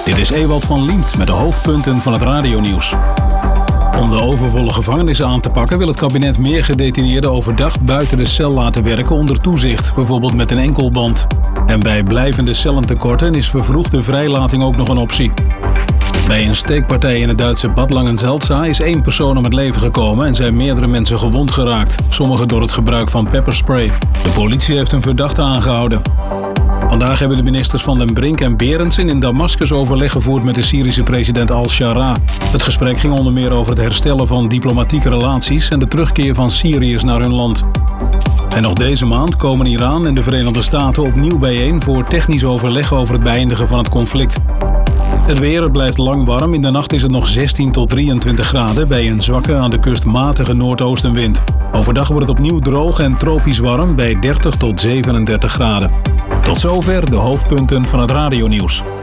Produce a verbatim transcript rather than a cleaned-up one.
Dit is Ewald van Liemt met de hoofdpunten van het radionieuws. Om de overvolle gevangenissen aan te pakken wil het kabinet meer gedetineerden overdag buiten de cel laten werken onder toezicht, bijvoorbeeld met een enkelband. En bij blijvende cellentekorten is vervroegde vrijlating ook nog een optie. Bij een steekpartij in het Duitse Bad Langenselza is één persoon om het leven gekomen en zijn meerdere mensen gewond geraakt, sommigen door het gebruik van pepperspray. De politie heeft een verdachte aangehouden. Vandaag hebben de ministers Van den Brink en Berendsen in Damascus overleg gevoerd met de Syrische president al-Shara. Het gesprek ging onder meer over het herstellen van diplomatieke relaties en de terugkeer van Syriërs naar hun land. En nog deze maand komen Iran en de Verenigde Staten opnieuw bijeen voor technisch overleg over het beëindigen van het conflict. Het weer blijft lang warm. In de nacht is het nog zestien tot drieëntwintig graden bij een zwakke aan de kust matige noordoostenwind. Overdag wordt het opnieuw droog en tropisch warm bij dertig tot zevenendertig graden. Tot zover de hoofdpunten van het radionieuws.